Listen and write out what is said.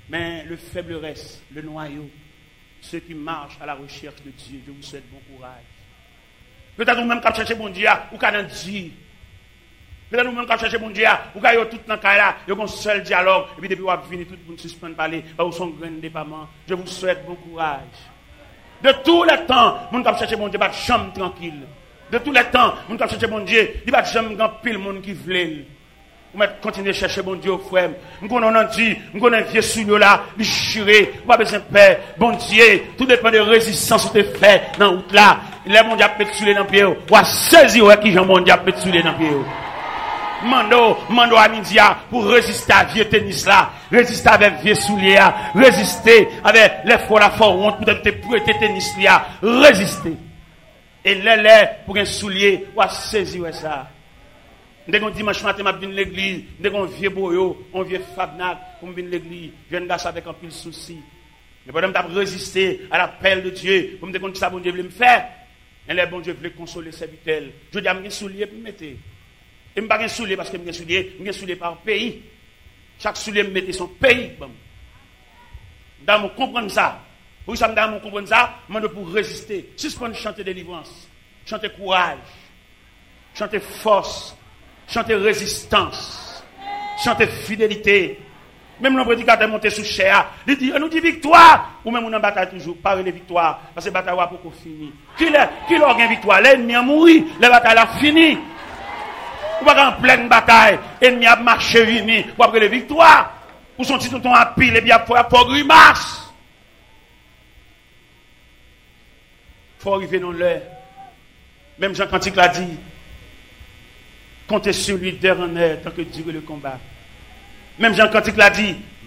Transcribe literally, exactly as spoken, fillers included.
Mais le faible reste, le noyau, ceux qui marchent à la recherche de Dieu, je vous souhaite bon courage. Peut-être vous-même qui cherchez bon Dieu, ou qui dans Dieu. Peut-être vous-même qui cherchez bon Dieu, ou qui avez tout dans le cas là, vous avez un seul dialogue, et puis depuis vous avez fini, tout le monde suspend de parler, vous sont grand dépendant. Je vous souhaite bon courage. De tous les temps, vous qui cherchez bon Dieu, pas de chambre tranquille. De tous les temps, vous qui cherchez bon Dieu, il n'y a pas de chambre grand pile monde qui veut. Vous continuez à chercher bon Dieu, frère. Nous connaissons Dieu, nous connaissons vieux souillot là, déchiré, vous pas besoin de paix. Bon Dieu, tout dépend de résistance que tu fais dans la route là. Les mon Dieu a pété souillé dans le pied. Ou à saisir qui Jean mon Dieu a pété souillé dans le pied. Mando, mando à midi pour résister à vieux tennis là, résister avec vieux souliers là, résister avec les fois la fois honte pour te prêter tennis là, résister. Et les les pour un soulier, ou à saisir ça. Dès qu'on dimanche matin, je viens à l'église, dès qu'on vieux boyo, on vieux fabnac, on vient à l'église, je viens de avec un pile souci. Mais pendant que je résister à l'appel de Dieu, pour me dire que ça, bon Dieu veut me faire, et les bon Dieu veut consoler ses serviteurs. Je dis à mes souliers pour me mettre. Et je ne pas un soulier parce que je suis soulier, je suis soulier par pays. Chaque soulier me mette son pays. Dans mon comprendre ça. Pour ça, dans mon comprendre ça, je pour résister. Suspendre chanter délivrance, chanter courage, chanter force, chanter résistance, chanter fidélité. Même le prédicateur monté sous chair, il dit, on nous dit victoire, ou même on en bataille toujours, parler de victoire, parce que la bataille va pour finir. Qui l'a gagné victoire? L'ennemi a mouru, la bataille a fini. Ou pas en pleine bataille, l'ennemi a marché vini, ou après les victoires, ou son petit tonton a pile, et bien il faut grimace. Il faut arriver dans l'heure. Même Jean Cantique l'a dit, comptez sur lui d'heure en heure, tant que dure le combat. Même Jean Cantique l'a dit,